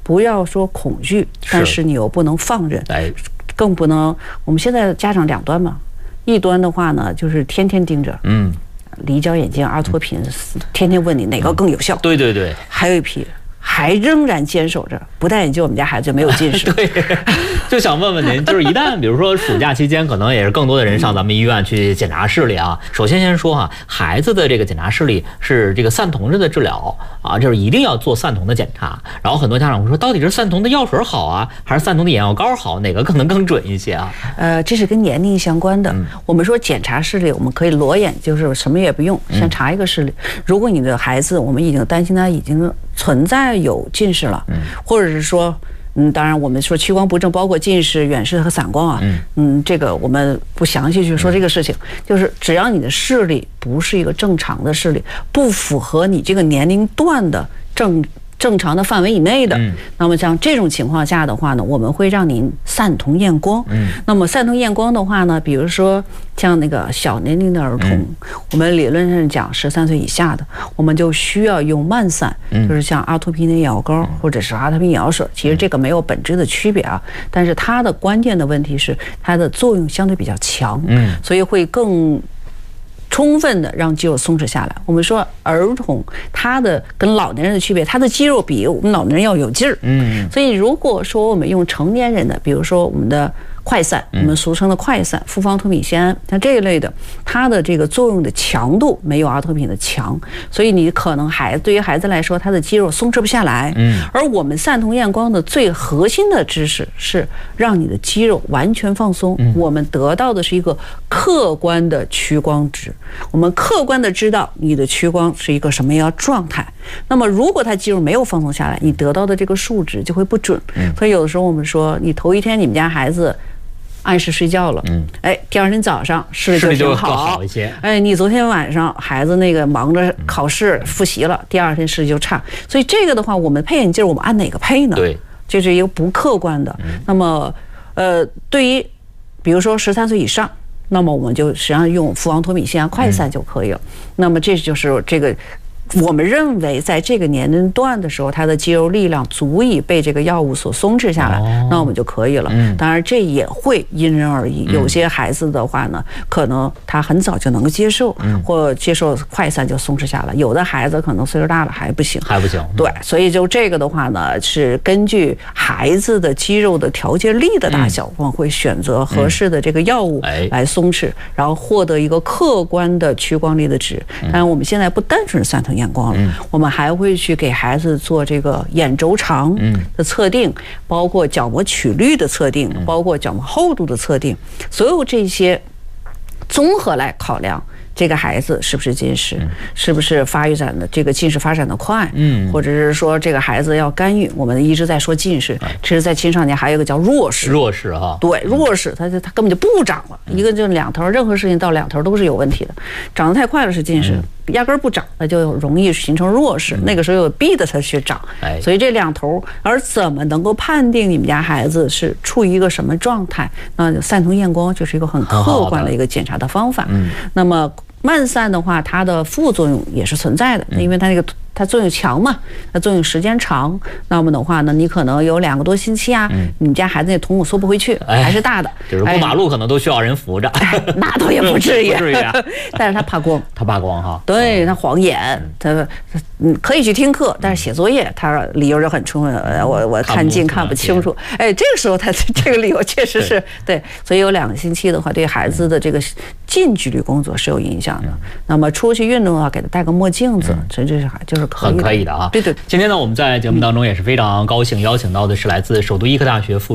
不要说恐惧，但是你又不能放任，更不能。我们现在家长两端嘛，一端的话呢，就是天天盯着，离焦眼镜、阿托品，天天问你哪个更有效。 对对对， 还有一批。还仍然坚守着不戴眼镜，我们家孩子就没有近视。 对，就想问问您，就是一旦比如说暑假期间，可能也是更多的人上咱们医院去检查视力啊。首先说哈，孩子的这个检查视力是这个散瞳式的治疗啊，就是一定要做散瞳的检查。然后很多家长会说，到底是散瞳的药水好啊，还是散瞳的眼药膏好？哪个可能更准一些啊？ 这是跟年龄相关的。我们说检查视力，我们可以裸眼，就是什么也不用，先查一个视力。如果你的孩子，我们已经担心他已经存在有近视了，或者是说，当然我们说屈光不正，包括近视、远视和散光啊，这个我们不详细去说这个事情，就是只要你的视力不是一个正常的视力，不符合你这个年龄段的正常的范围以内的，那么像这种情况下的话呢，我们会让您散瞳验光。那么散瞳验光的话呢，比如说像那个小年龄的儿童，我们理论上讲13岁以下的，我们就需要用慢散，就是像阿托品的眼药膏或者是阿托品眼药水。其实这个没有本质的区别啊，但是它的关键的问题是它的作用相对比较强，所以会更充分的让肌肉松弛下来。我们说儿童他的跟老年人的区别，他的肌肉比我们老年人要有劲儿。所以如果说我们用成年人的，比如说我们的快散，我们俗称的快散，复方托品酰胺，像这一类的，它的这个作用的强度没有阿托品的强，所以你可能对于孩子来说，他的肌肉松弛不下来。而我们散瞳验光的最核心的知识是让你的肌肉完全放松。我们得到的是一个客观的屈光值，我们客观的知道你的屈光是一个什么样状态。那么如果他肌肉没有放松下来，你得到的这个数值就会不准。所以有的时候我们说，你头一天你们家孩子按时睡觉了，第二天早上视力就好一些。 你昨天晚上孩子那个忙着考试复习了，第二天视力就差。所以这个的话，我们配眼镜我们按哪个配呢？ 对， 这是一个不客观的。那么，对于比如说13岁以上，那么我们就实际上用复方托品酰胺快散就可以了。那么这就是这个。我们认为在这个年龄段的时候，他的肌肉力量足以被这个药物所松弛下来，那我们就可以了。当然这也会因人而异，有些孩子的话呢，可能他很早就能够接受，或接受快散就松弛下来，有的孩子可能岁数大了还不行。对，所以就这个的话呢，是根据孩子的肌肉的调节力的大小，我们会选择合适的这个药物来松弛，然后获得一个客观的屈光力的值。当然我们现在不单纯是散瞳验光了，我们还会去给孩子做这个眼轴长的测定，包括角膜曲率的测定，包括角膜厚度的测定，所有这些综合来考量这个孩子是不是近视，是不是发育展的这个近视发展的快，或者是说这个孩子要干预。我们一直在说近视，其实在青少年还有一个叫弱视。对，弱视他根本就不长了，一个就是两头，任何事情到两头都是有问题的。长得太快了是近视，压根儿不长，那就容易形成弱视。那个时候有逼着他去长，所以这两头，而怎么能够判定你们家孩子是处于一个什么状态？那散瞳验光就是一个很客观的一个检查的方法。那么慢散的话，它的副作用也是存在的，因为它作用强嘛，它作用时间长，那么的话呢，你可能有2个多星期啊，你们家孩子那瞳孔缩不回去，还是大的， 就是过马路可能都需要人扶着， 那倒也不至于，但是他怕光， 哈， 对，他晃眼，他可以去听课，但是写作业他理由就很充分，我看近看不清楚，这个时候他这个理由确实是对，所以有2个星期的话，对孩子的这个近距离工作是有影响的。那么出去运动的话，给他戴个墨镜子，这就是很可以的啊。 对。 今天呢，我们在节目当中也是非常高兴邀请到的是来自首都医科大学附